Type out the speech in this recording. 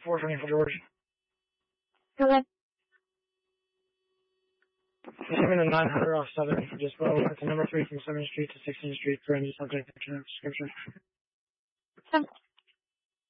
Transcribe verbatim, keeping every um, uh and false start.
four for George. Go ahead. Just give me the nine hundred off Southern for Dispo. It's a number three from seventh Street to sixteenth Street for any subject description. Some